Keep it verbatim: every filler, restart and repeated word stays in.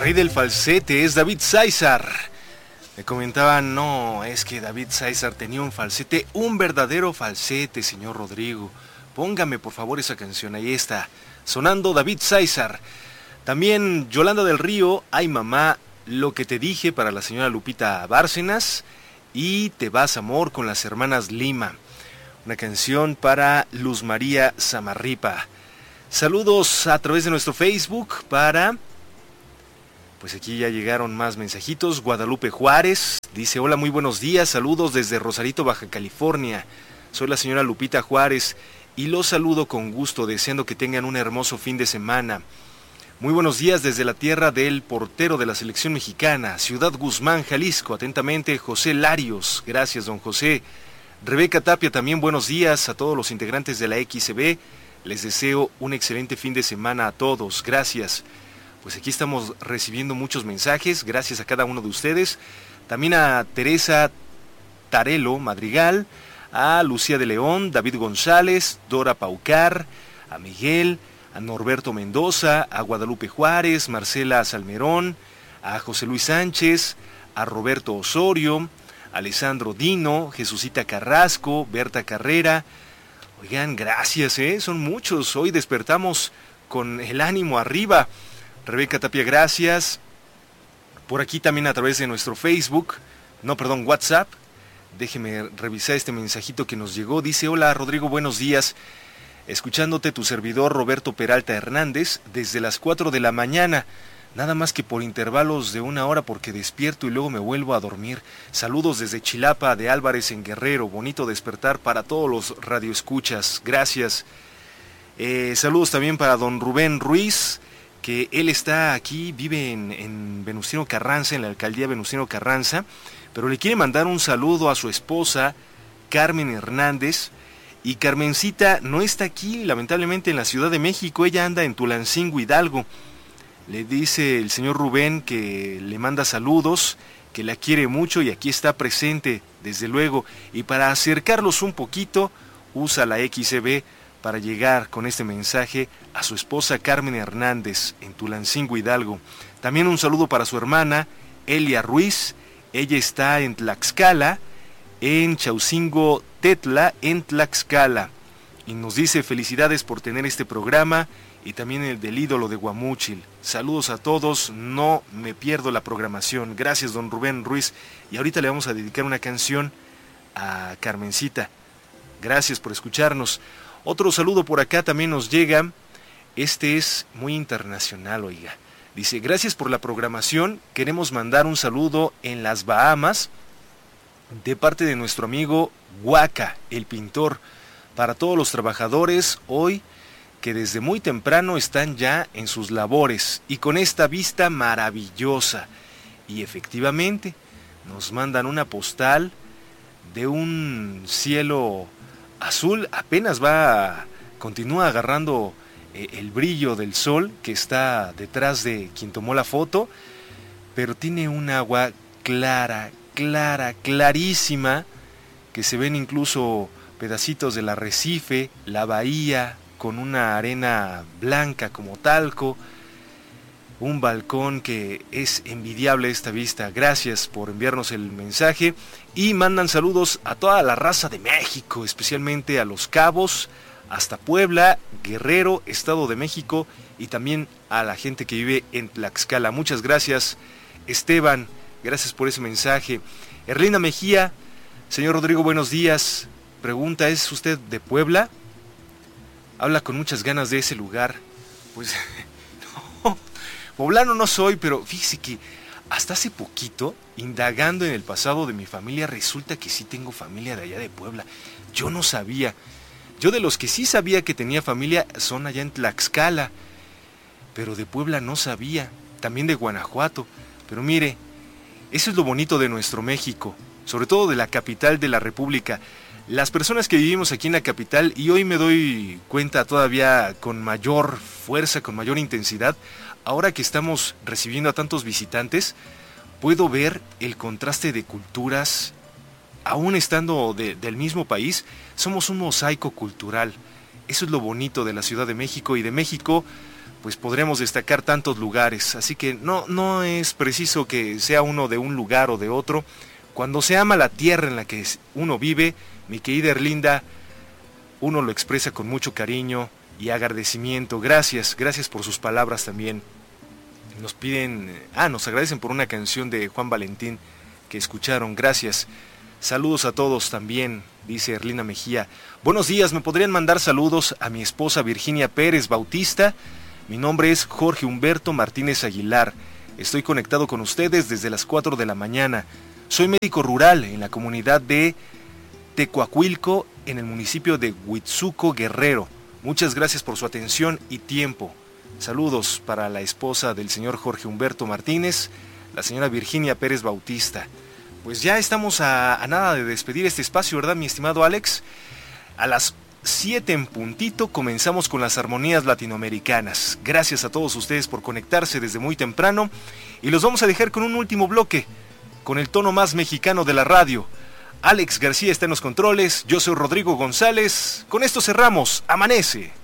rey del falsete es David César. Me comentaban, no, es que David César tenía un falsete, un verdadero falsete, señor Rodrigo. Póngame por favor esa canción, ahí está, sonando David César. También Yolanda del Río, ay mamá, lo que te dije para la señora Lupita Bárcenas. Y Te vas amor con las hermanas Lima. Una canción para Luz María Zamarripa. Saludos a través de nuestro Facebook para... Pues aquí ya llegaron más mensajitos. Guadalupe Juárez dice, hola, muy buenos días, saludos desde Rosarito, Baja California. Soy la señora Lupita Juárez y los saludo con gusto, deseando que tengan un hermoso fin de semana. Muy buenos días desde la tierra del portero de la selección mexicana, Ciudad Guzmán, Jalisco. Atentamente, José Larios. Gracias, don José. Rebeca Tapia, también buenos días a todos los integrantes de la X C B. Les deseo un excelente fin de semana a todos. Gracias. Pues aquí estamos recibiendo muchos mensajes, gracias a cada uno de ustedes. También a Teresa Tarelo Madrigal, a Lucía de León, David González, Dora Paucar, a Miguel, a Norberto Mendoza, a Guadalupe Juárez, Marcela Salmerón, a José Luis Sánchez, a Roberto Osorio, a Alessandro Dino, Jesucita Carrasco, Berta Carrera. Oigan, gracias, ¿eh? Son muchos. Hoy despertamos con el ánimo arriba. Rebeca Tapia, gracias. Por aquí también a través de nuestro Facebook, no, perdón, WhatsApp. Déjeme revisar este mensajito que nos llegó. Dice, hola Rodrigo, buenos días. Escuchándote tu servidor Roberto Peralta Hernández desde las cuatro de la mañana. Nada más que por intervalos de una hora porque despierto y luego me vuelvo a dormir. Saludos desde Chilapa de Álvarez en Guerrero. Bonito despertar para todos los radioescuchas. Gracias. Eh, saludos también para don Rubén Ruiz, que él está aquí, vive en, en Venustiano Carranza, en la alcaldía Venustiano Carranza, pero le quiere mandar un saludo a su esposa, Carmen Hernández, y Carmencita no está aquí, lamentablemente, en la Ciudad de México, ella anda en Tulancingo, Hidalgo. Le dice el señor Rubén que le manda saludos, que la quiere mucho y aquí está presente, desde luego, y para acercarlos un poquito, usa la X C B para llegar con este mensaje a su esposa Carmen Hernández en Tulancingo, Hidalgo. También un saludo para su hermana Elia Ruiz, ella está en Tlaxcala, en Chaucingo Tetla, en Tlaxcala, y nos dice felicidades por tener este programa y también el del ídolo de Guamúchil. Saludos a todos, no me pierdo la programación. Gracias, don Rubén Ruiz, y ahorita le vamos a dedicar una canción a Carmencita. Gracias por escucharnos. Otro saludo por acá también nos llega, este es muy internacional, oiga. Dice, gracias por la programación, queremos mandar un saludo en las Bahamas, de parte de nuestro amigo Huaca, el pintor, para todos los trabajadores hoy, que desde muy temprano están ya en sus labores, y con esta vista maravillosa. Y efectivamente, nos mandan una postal de un cielo azul, apenas va, continúa agarrando eh, el brillo del sol que está detrás de quien tomó la foto, pero tiene un agua clara, clara, clarísima, que se ven incluso pedacitos del arrecife, la bahía con una arena blanca como talco, un balcón que es envidiable esta vista. Gracias por enviarnos el mensaje y mandan saludos a toda la raza de México, especialmente a Los Cabos, hasta Puebla, Guerrero, Estado de México y también a la gente que vive en Tlaxcala. Muchas gracias, Esteban, gracias por ese mensaje. Erlina Mejía, señor Rodrigo, buenos días. Pregunta, ¿es usted de Puebla? Habla con muchas ganas de ese lugar. Pues no, poblano no soy, pero fíjese que hasta hace poquito, indagando en el pasado de mi familia, resulta que sí tengo familia de allá de Puebla. Yo no sabía. Yo de los que sí sabía que tenía familia son allá en Tlaxcala, pero de Puebla no sabía. También de Guanajuato. Pero mire, eso es lo bonito de nuestro México, sobre todo de la capital de la República. Las personas que vivimos aquí en la capital, y hoy me doy cuenta todavía con mayor fuerza, con mayor intensidad, ahora que estamos recibiendo a tantos visitantes, puedo ver el contraste de culturas. Aún estando de, del mismo país, somos un mosaico cultural. Eso es lo bonito de la Ciudad de México y de México pues podremos destacar tantos lugares. Así que no, no es preciso que sea uno de un lugar o de otro. Cuando se ama la tierra en la que uno vive, mi querida Erlinda, uno lo expresa con mucho cariño y agradecimiento. Gracias, gracias por sus palabras también. Nos piden, ah, nos agradecen por una canción de Juan Valentín que escucharon. Gracias. Saludos a todos también, dice Erlinda Mejía. Buenos días, ¿me podrían mandar saludos a mi esposa Virginia Pérez Bautista? Mi nombre es Jorge Humberto Martínez Aguilar. Estoy conectado con ustedes desde las cuatro de la mañana. Soy médico rural en la comunidad de Tecoacuilco, en el municipio de Huitzuco, Guerrero. Muchas gracias por su atención y tiempo. Saludos para la esposa del señor Jorge Humberto Martínez, la señora Virginia Pérez Bautista. Pues ya estamos a, a nada de despedir este espacio, ¿verdad, mi estimado Alex? A las siete en puntito comenzamos con las armonías latinoamericanas. Gracias a todos ustedes por conectarse desde muy temprano. Y los vamos a dejar con un último bloque, con el tono más mexicano de la radio. Alex García está en los controles, yo soy Rodrigo González. Con esto cerramos Amanece.